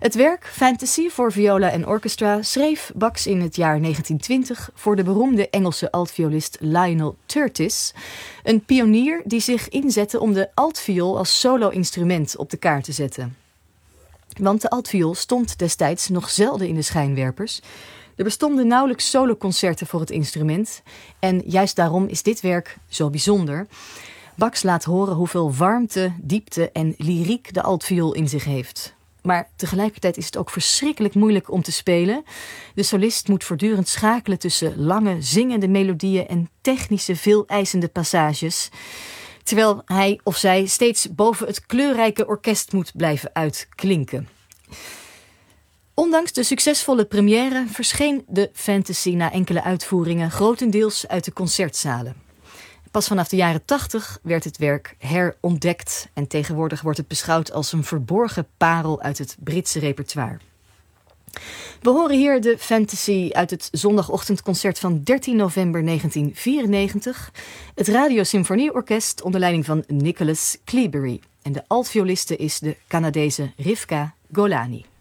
Het werk Fantasy voor viola en orchestra schreef Bax in het jaar 1920 voor de beroemde Engelse altviolist Lionel Curtis, een pionier die zich inzette om de altviool als solo-instrument op de kaart te zetten. Want de altviool stond destijds nog zelden in de schijnwerpers. Er bestonden nauwelijks soloconcerten voor het instrument en juist daarom is dit werk zo bijzonder. Bax laat horen hoeveel warmte, diepte en lyriek de altviool in zich heeft. Maar tegelijkertijd is het ook verschrikkelijk moeilijk om te spelen. De solist moet voortdurend schakelen tussen lange, zingende melodieën en technische, veeleisende passages, terwijl hij of zij steeds boven het kleurrijke orkest moet blijven uitklinken. Ondanks de succesvolle première verscheen de Fantasy na enkele uitvoeringen grotendeels uit de concertzalen. Pas vanaf de jaren 80 werd het werk herontdekt en tegenwoordig wordt het beschouwd als een verborgen parel uit het Britse repertoire. We horen hier de Fantasy uit het zondagochtendconcert van 13 november 1994. Het Radiosymfonieorkest onder leiding van Nicholas Cleabury. En de altvioliste is de Canadese Rivka Golani.